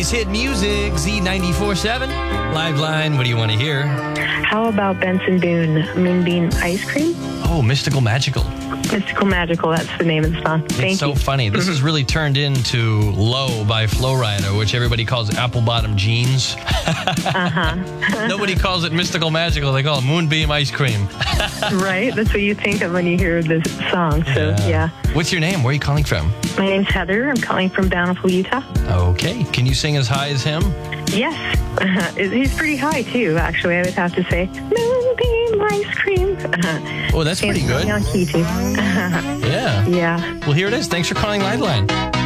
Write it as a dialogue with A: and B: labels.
A: Always hit music, Z94.7. Live line, what do you want to hear?
B: How about Benson Boone, Moonbeam Ice Cream?
A: Oh, Mystical Magical.
B: Mystical Magical, that's the name of the song. Thank
A: It's so
B: you.
A: funny. This has really turned into Low by Flowrider, which everybody calls apple bottom jeans. Nobody calls it Mystical Magical. They call it Moonbeam Ice Cream.
B: Right? That's what you think of when you hear this song. So, yeah.
A: What's your name? Where are you calling from?
B: My name's Heather. I'm calling from Bountiful, Utah.
A: Okay. Can you sing as high as him?
B: Yes. He's pretty high, too, actually, I would have to say. Moonbeam Ice Cream.
A: Oh, that's pretty good.
B: On key, too.
A: Yeah.
B: Yeah.
A: Well, here it is. Thanks for calling Liveline.